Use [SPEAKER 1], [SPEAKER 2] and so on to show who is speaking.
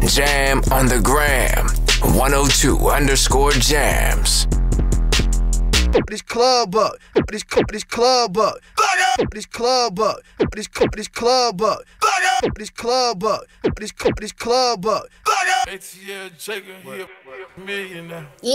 [SPEAKER 1] Jam on the gram. 102_jams.
[SPEAKER 2] This club up, this club up, this club up, this club up, this club up, this club up.
[SPEAKER 3] ATL Jacob, he a millionaire.